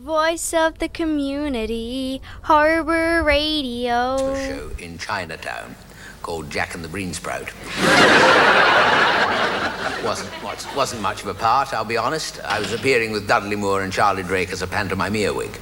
voice of the community, Harbor Radio. A show in Chinatown called Jack and the Bean Sprout. Wasn't much of a part, I'll be honest. I was appearing with Dudley Moore and Charlie Drake as a pantomime earwig.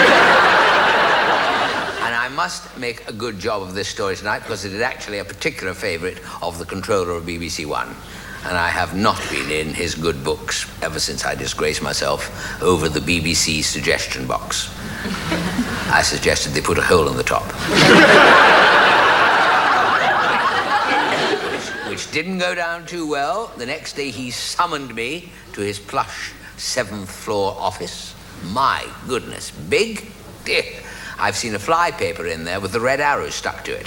And I must make a good job of this story tonight because it is actually a particular favourite of the controller of BBC One. And I have not been in his good books ever since I disgraced myself over the BBC suggestion box. I suggested they put a hole in the top. Which didn't go down too well. The next day he summoned me to his plush 7th floor office. My goodness, big? Dear. I've seen a fly paper in there with the red arrows stuck to it.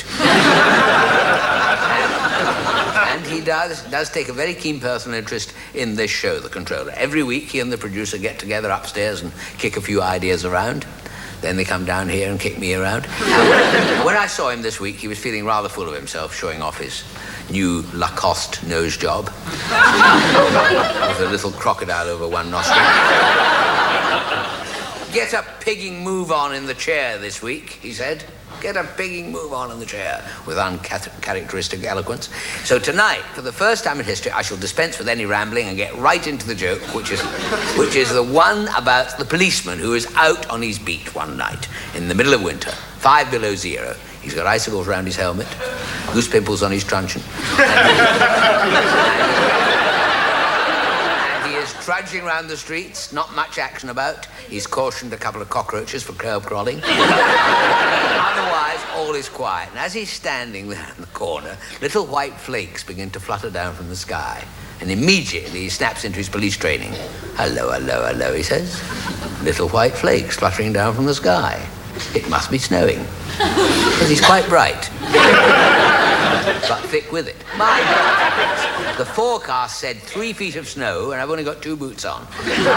And he does take a very keen personal interest in this show, The Controller. Every week he and the producer get together upstairs and kick a few ideas around. Then they come down here and kick me around. When I saw him this week, he was feeling rather full of himself, showing off his new Lacoste nose job with a little crocodile over one nostril. Get a pigging move on in the chair this week, he said. Get a pigging move on in the chair, with uncharacteristic eloquence. So tonight, for the first time in history, I shall dispense with any rambling and get right into the joke, which is the one about the policeman who is out on his beat one night in the middle of winter, 5 below zero. He's got icicles round his helmet, goose pimples on his truncheon. And he is trudging round the streets, not much action about. He's cautioned a couple of cockroaches for curb crawling. Otherwise, all is quiet. And as he's standing there in the corner, little white flakes begin to flutter down from the sky. And immediately he snaps into his police training. Hello, hello, hello, he says. Little white flakes fluttering down from the sky. It must be snowing. Because he's quite bright. But thick with it. My God. The forecast said 3 feet of snow, and I've only got 2 boots on.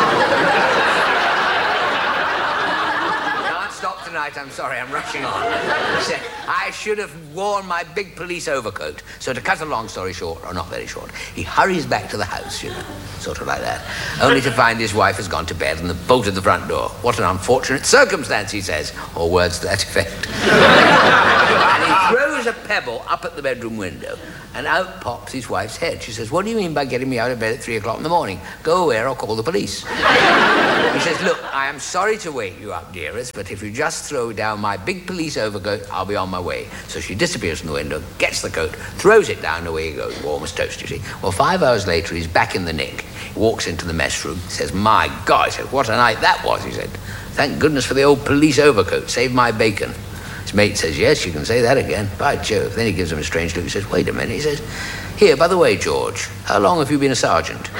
Stop tonight, I'm sorry, I'm rushing on. He said, I should have worn my big police overcoat. So to cut a long story short, or not very short, he hurries back to the house, you know, sort of like that, only to find his wife has gone to bed and bolted the front door. What an unfortunate circumstance, he says, or words to that effect. And he throws a pebble up at the bedroom window, and out pops his wife's head. She says, what do you mean by getting me out of bed at 3 o'clock in the morning? Go away or I'll call the police. He says, look, I am sorry to wake you up, dearest, but if you just throw down my big police overcoat, I'll be on my way. So she disappears from the window, gets the coat, throws it down, away he goes, warm as toast, you see. Well, 5 hours later, he's back in the nick. He walks into the mess room, says, my God, he said, what a night that was, he said. Thank goodness for the old police overcoat, saved my bacon. His mate says, yes, you can say that again. By Jove. Then he gives him a strange look. He says, wait a minute. He says, here, by the way, George, how long have you been a sergeant?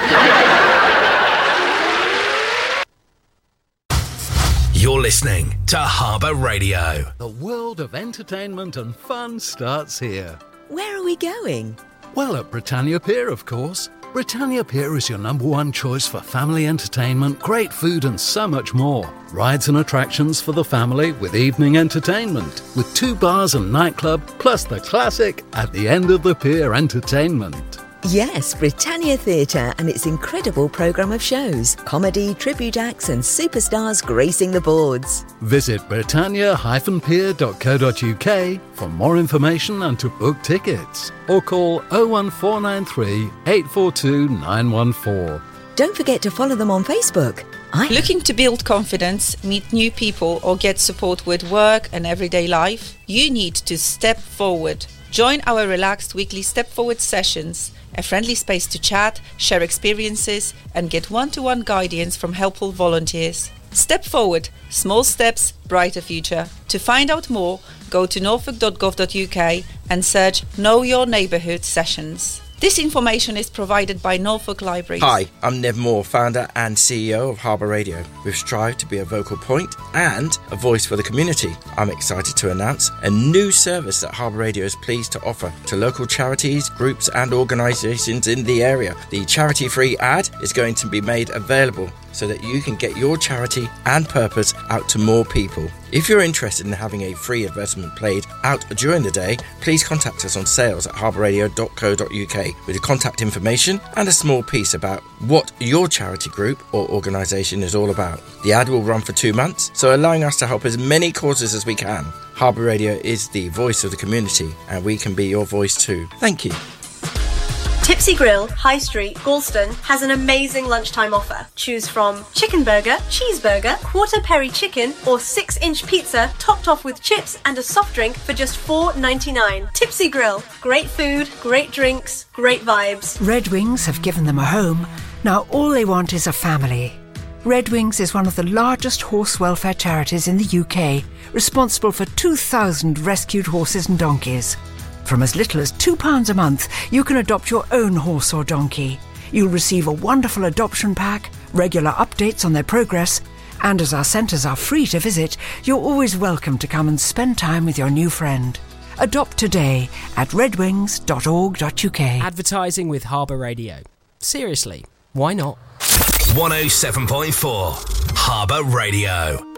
You're listening to Harbour Radio. The world of entertainment and fun starts here. Where are we going? Well, at Britannia Pier, of course. Britannia Pier is your #1 choice for family entertainment, great food and so much more. Rides and attractions for the family with evening entertainment, with 2 bars and nightclub, plus the classic At the End of the Pier entertainment. Yes, Britannia Theatre and its incredible programme of shows, comedy, tribute acts and superstars gracing the boards. Visit britannia-pier.co.uk for more information and to book tickets. Or call 01493 842 914. Don't forget to follow them on Facebook. Looking to build confidence, meet new people or get support with work and everyday life? You need to step forward. Join our relaxed weekly Step Forward sessions, a friendly space to chat, share experiences and get one-to-one guidance from helpful volunteers. Step Forward, small steps, brighter future. To find out more, go to norfolk.gov.uk and search Know Your Neighbourhood sessions. This information is provided by Norfolk Libraries. Hi, I'm Nev Moore, founder and CEO of Harbour Radio. We've strived to be a vocal point and a voice for the community. I'm excited to announce a new service that Harbour Radio is pleased to offer to local charities, groups and organisations in the area. The charity-free ad is going to be made available so that you can get your charity and purpose out to more people. If you're interested in having a free advertisement played out during the day, please contact us on sales@harbourradio.co.uk with your contact information and a small piece about what your charity group or organisation is all about. The ad will run for 2 months, so allowing us to help as many causes as we can. Harbour Radio is the voice of the community, and we can be your voice too. Thank you. Tipsy Grill, High Street, Galston has an amazing lunchtime offer. Choose from chicken burger, cheeseburger, quarter peri chicken or 6-inch pizza topped off with chips and a soft drink for just $4.99. Tipsy Grill, great food, great drinks, great vibes. Red Wings have given them a home. Now all they want is a family. Red Wings is one of the largest horse welfare charities in the UK, responsible for 2,000 rescued horses and donkeys. From as little as £2 a month, you can adopt your own horse or donkey. You'll receive a wonderful adoption pack, regular updates on their progress, and as our centres are free to visit, you're always welcome to come and spend time with your new friend. Adopt today at redwings.org.uk. Advertising with Harbour Radio. Seriously, why not? 107.4 Harbour Radio.